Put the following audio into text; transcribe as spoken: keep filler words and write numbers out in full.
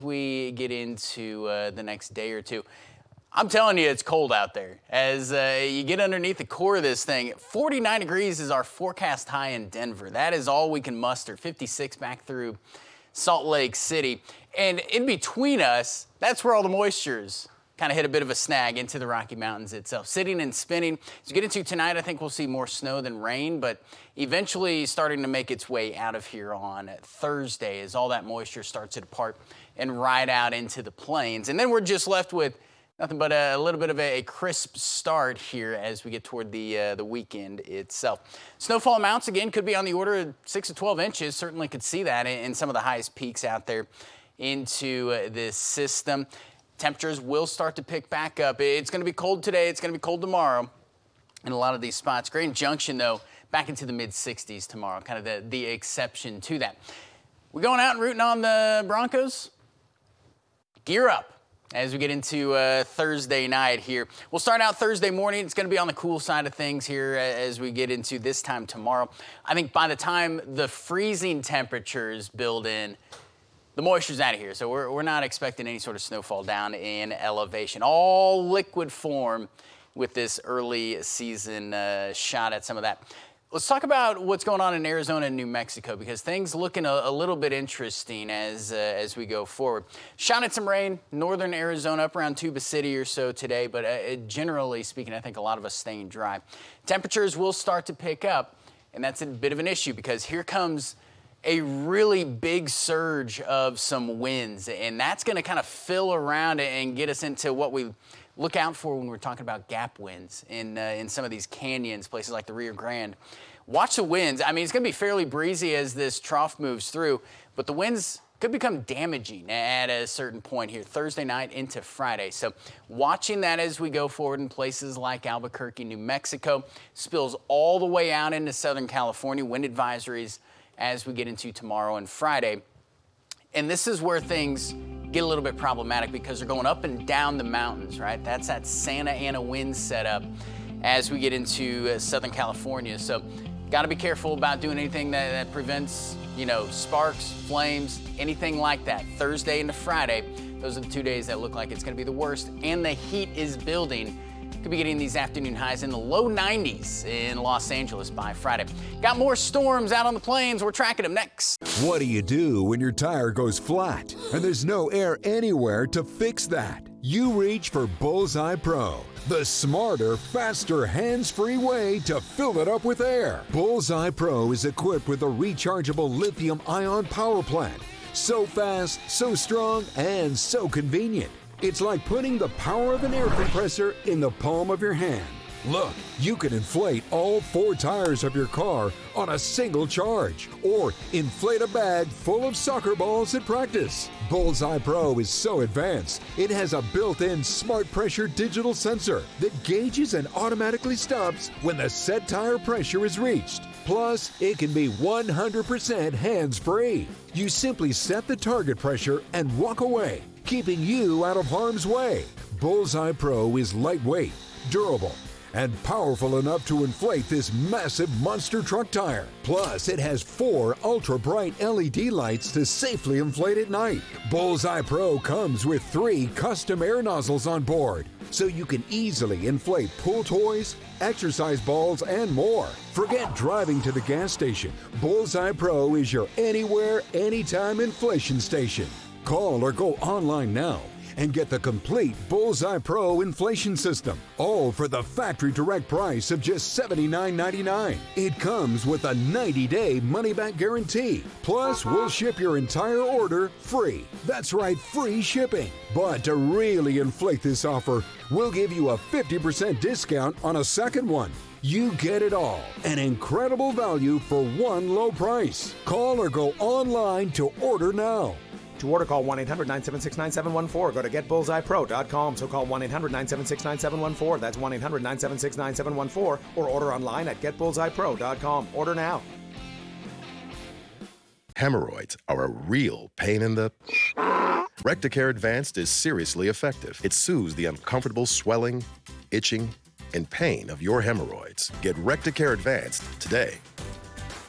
We get into uh, the next day or two. I'm telling you, it's cold out there. As uh, you get underneath the core of this thing, forty-nine degrees is our forecast high in Denver. That is all we can muster. fifty-six back through Salt Lake City. And in between us, that's where all the moisture's kind of hit a bit of a snag into the Rocky Mountains itself. Sitting and spinning. As we get into tonight, I think we'll see more snow than rain, but eventually starting to make its way out of here on Thursday as all that moisture starts to depart and ride out into the plains. And then we're just left with nothing but a, a little bit of a, a crisp start here as we get toward the uh, the weekend itself. Snowfall amounts, again, could be on the order of six to twelve inches. Certainly could see that in, in some of the highest peaks out there into uh, this system. Temperatures will start to pick back up. It's going to be cold today. It's going to be cold tomorrow in a lot of these spots. Grand Junction, though, back into the mid sixties tomorrow, kind of the, the exception to that. We're going out and rooting on the Broncos. Gear up as we get into uh, Thursday night here. We'll start out Thursday morning. It's going to be on the cool side of things here as we get into this time tomorrow. I think by the time the freezing temperatures build in, the moisture's out of here, so we're, we're not expecting any sort of snowfall down in elevation. All liquid form with this early season uh, shot at some of that. Let's talk about what's going on in Arizona and New Mexico, because things looking a, a little bit interesting as uh, as we go forward. Shot at some rain, northern Arizona up around Tuba City or so today, but uh, generally speaking, I think a lot of us staying dry. Temperatures will start to pick up, and that's a bit of an issue because here comes a really big surge of some winds, and that's going to kind of fill around and get us into what we look out for when we're talking about gap winds in uh, in some of these canyons, places like the Rio Grande. Watch the winds. I mean, it's going to be fairly breezy as this trough moves through, but the winds could become damaging at a certain point here, Thursday night into Friday. So watching that as we go forward in places like Albuquerque, New Mexico, spills all the way out into Southern California, wind advisories as we get into tomorrow and Friday. And this is where things get a little bit problematic because they're going up and down the mountains, right? That's that Santa Ana wind setup as we get into uh, Southern California. So got to be careful about doing anything that, that prevents, you know, sparks, flames, anything like that. Thursday into Friday, those are the two days that look like it's going to be the worst, and the heat is building. Could be getting these afternoon highs in the low nineties in Los Angeles by Friday. Got more storms out on the plains. We're tracking them next. What do you do when your tire goes flat and there's no air anywhere to fix that? You reach for Bullseye Pro, the smarter, faster, hands-free way to fill it up with air. Bullseye Pro is equipped with a rechargeable lithium-ion power plant. So fast, so strong, and so convenient. It's like putting the power of an air compressor in the palm of your hand. Look, you can inflate all four tires of your car on a single charge, or inflate a bag full of soccer balls at practice. Bullseye Pro is so advanced, it has a built-in smart pressure digital sensor that gauges and automatically stops when the set tire pressure is reached. Plus, it can be one hundred percent hands-free. You simply set the target pressure and walk away, keeping you out of harm's way. Bullseye Pro is lightweight, durable, and powerful enough to inflate this massive monster truck tire. Plus, it has four ultra-bright L E D lights to safely inflate at night. Bullseye Pro comes with three custom air nozzles on board, so you can easily inflate pool toys, exercise balls, and more. Forget driving to the gas station. Bullseye Pro is your anywhere, anytime inflation station. Call or go online now and get the complete Bullseye Pro inflation system, all for the factory direct price of just seventy-nine ninety-nine. It comes with a ninety day money-back guarantee. Plus, we'll ship your entire order free. That's right, free shipping. But to really inflate this offer, we'll give you a fifty percent discount on a second one. You get it all. An incredible value for one low price. Call or go online to order now. To order, call one eight hundred nine seven six nine seven one four. Go to get bullseye pro dot com. So call one eight hundred nine seven six nine seven one four. That's one eight hundred nine seven six nine seven one four. Or order online at get bullseye pro dot com. Order now. Hemorrhoids are a real pain in the... Recticare Advanced is seriously effective. It soothes the uncomfortable swelling, itching, and pain of your hemorrhoids. Get Recticare Advanced today.